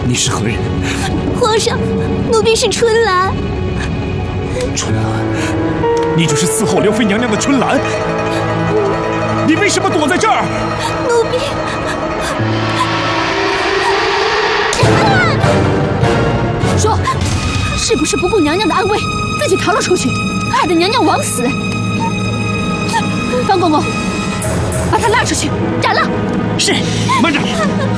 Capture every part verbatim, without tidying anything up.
你是何人？ 皇上，奴婢是春兰。 春兰，你就是伺候刘妃娘娘的春兰？你为什么躲在这儿？ 奴婢…… 说，是不是不顾娘娘的安危，自己逃了出去，害得娘娘枉死？方公公，把他拉出去，斩了！ 是。慢着！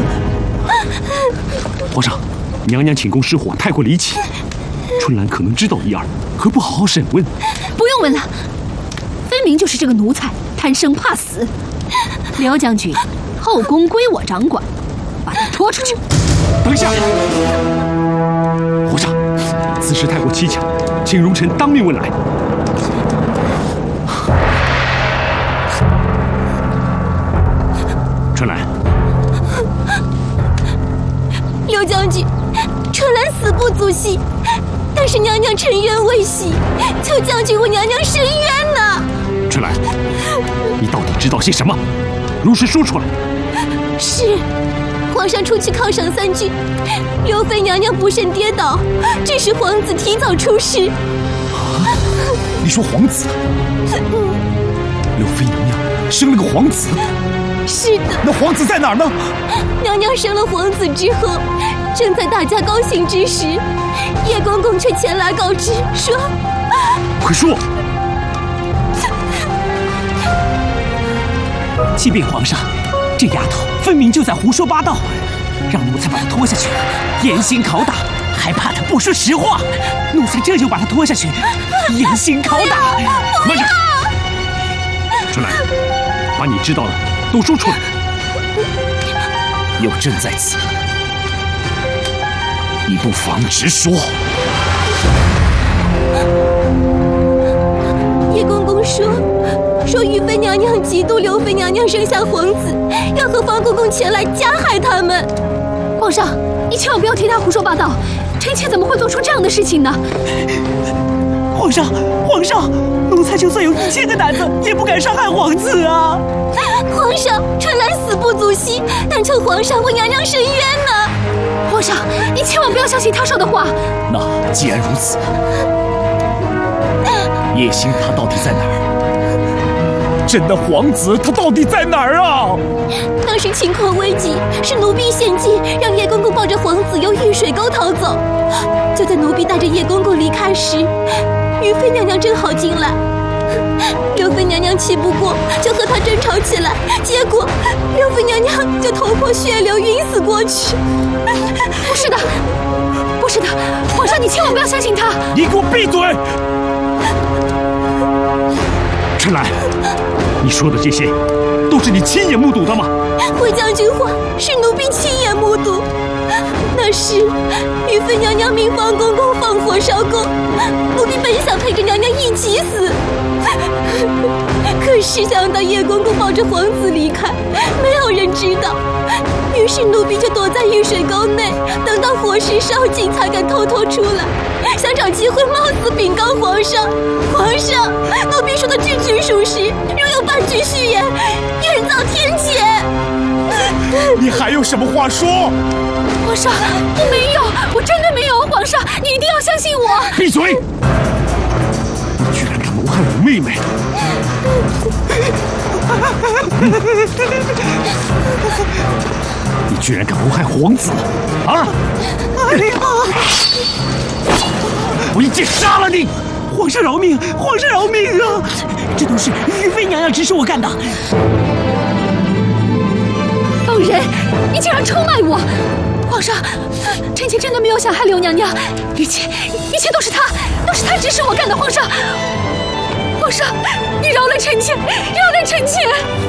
皇上，娘娘寝宫失火太过离奇，春兰可能知道一二，何不好好审问？ 不用问了，分明就是这个奴才贪生怕死。刘将军，后宫归我掌管，把他拖出去。 等一下，皇上，此事太过蹊跷，请容臣当面问来。春兰， 刘将军，春兰死不足惜，但是娘娘沉冤未洗，求将军为娘娘伸冤呐！ 春兰，你到底知道些什么？如实说出来。 是，皇上出去犒赏三军，刘妃娘娘不慎跌倒，致使皇子提早出世。 啊？你说皇子？刘妃娘娘生了个皇子？ 是的。 那皇子在哪儿呢？ 娘娘生了皇子之后，正在大家高兴之时，叶公公却前来告知说：“ 快说！” 启禀皇上，这丫头分明就在胡说八道，让奴才把她拖下去，严刑拷打，还怕她不说实话。奴才这就把她拖下去，严刑拷打。 慢着，春兰，把你知道的都说出来。有朕在此，你不妨直说。 叶公公说。说于妃娘娘嫉妒刘妃娘娘生下皇子，要和方公公前来加害他们。 皇上，你千万不要替他胡说八道，臣妾怎么会做出这样的事情呢？ 皇上，皇上，奴才就算有一千个胆子，也不敢伤害皇子啊！ 皇上，春兰死不足惜，但求皇上为娘娘伸冤呢。 皇上，你千万不要相信他说的话。 那既然如此，叶星他到底在哪儿？朕的皇子他到底在哪儿啊？ 当时情况危急，是奴婢献计，让叶公公抱着皇子由玉水沟逃走。就在奴婢带着叶公公离开时，于妃娘娘正好进来。刘妃娘娘气不过，就和她争吵起来，结果刘妃娘娘就头破血流，晕死过去。 不是的，不是的，皇上你千万不要相信他！ 你给我闭嘴！春兰，你说的这些都是你亲眼目睹的吗？ 回将军话是奴婢亲眼目睹。那时于妃娘娘命方公公放火烧宫，奴婢本想陪着娘娘一起死，可是想到叶公公抱着皇子离开，没有人知道，于是奴婢就躲在玉水沟内，等到火势烧尽才敢偷偷出来，想找机会冒死禀告皇上。皇上，奴婢说的句句属实，若有半句虚言，愿遭天谴。 你还有什么话说？ 皇上，我没有，我真的没有。皇上，你一定要相信我。 闭嘴！你居然敢谋害我妹妹！你居然敢谋害皇子！啊！我一剑杀了你！ 皇上饶命！皇上饶命啊！这都是于妃娘娘指使我干的。 放人！你竟然出卖我！皇上，臣妾真的没有想害刘娘娘，一切一切都是他，都是他指使我干的。皇上，皇上，你饶了臣妾，饶了臣妾！